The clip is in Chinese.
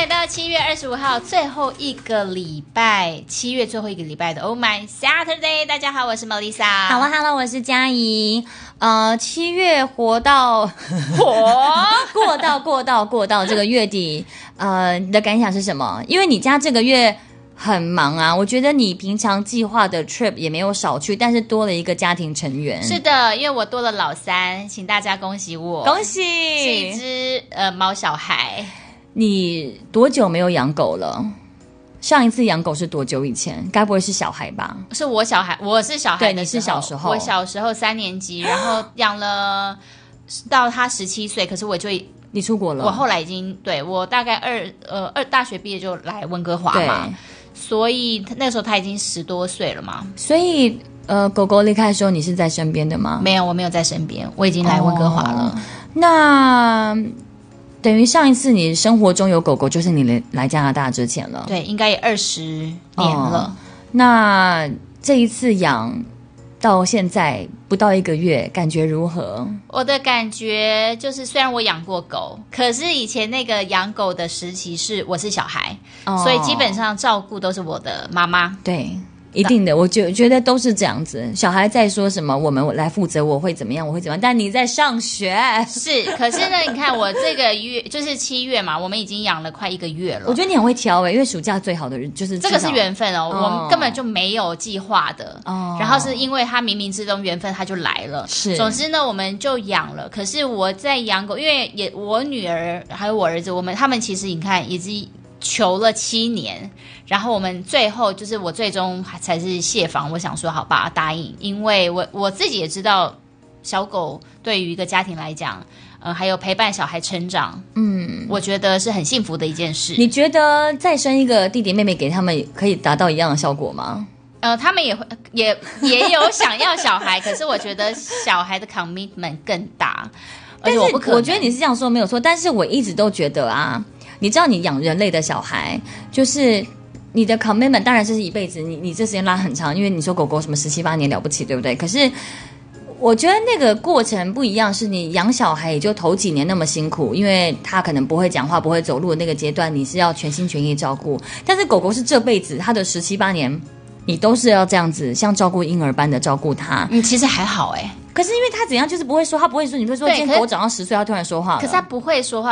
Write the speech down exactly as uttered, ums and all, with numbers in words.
来到七月二十五号最后一个礼拜，七月最后一个礼拜的 Oh My Saturday。大家好，我是 Melissa。 Hello Hello， 我是佳怡。呃，七月活到活过到过到过到这个月底，呃，你的感想是什么？因为你家这个月很忙啊，我觉得你平常计划的 trip 也没有少去，但是多了一个家庭成员。 是的，因为我多了老三，请大家恭喜我， 恭喜！ 是一只呃毛小孩。 你多久没有养狗了？上一次养狗是多久以前？该不会是小孩吧？ 是我小孩，我是小孩的时候， 对，你是小时候。 我小时候三年级，然后养了到他十七岁，可是我就你出国了。 我后来已经对我大概二呃二大学毕业就来温哥华嘛，所以那时候他已经十多岁了嘛。 所以呃，狗狗离开的时候，你是在身边的吗？ 没有，我没有在身边，我已经来温哥华了。 哦、那。等于上一次你生活中有狗狗，就是你来加拿大之前了。 对，应该也二十年了。 哦、那这一次养到现在不到一个月，感觉如何？ 我的感觉就是，虽然我养过狗，可是以前那个养狗的时期是我是小孩，哦、所以基本上照顾都是我的妈妈。 对。一定的，我就觉得都是这样子。小孩在说什么，我们来负责，我会怎么样，我会怎么样。但你在上学， 是。可是呢，你看我这个月就是七月嘛，我们已经养了快一个月了。 我觉得你很会挑诶、欸，因为暑假最好的人就是这个是缘分哦， 哦我们根本就没有计划的。哦。然后是因为他冥冥之中缘分，他就来了。 是。 总之呢，我们就养了。可是我在养狗，因为也我女儿还有我儿子，我们他们其实你看已经求了七年，然后我们最后就是我最终才是谢访。我想说好吧，答应，因为我我自己也知道，小狗对于一个家庭来讲，呃，还有陪伴小孩成长，嗯，我觉得是很幸福的一件事。 你觉得再生一个弟弟妹妹给他们，可以达到一样的效果吗？ 呃，他们也会也也有想要小孩，可是我觉得小孩的 commitment 更大。 但是我不可能， 我觉得你是这样说没有错，但是我一直都觉得啊。你知道你养人类的小孩，就是你的 commitment 当然是一辈子，你你这时间拉很长，因为你说狗狗什么十七八年了不起，对不对？可是我觉得那个过程不一样，是你养小孩也就头几年那么辛苦，因为他可能不会讲话、不会走路的那个阶段，你是要全心全意照顾。但是狗狗是这辈子，它的十七八年，你都是要这样子，像照顾婴儿般的照顾它。 嗯，其实还好哎、欸。 可是因为他怎样就是不会说，他不会说，你会说今天狗长到十岁，他突然说话了。 可是他不会说话，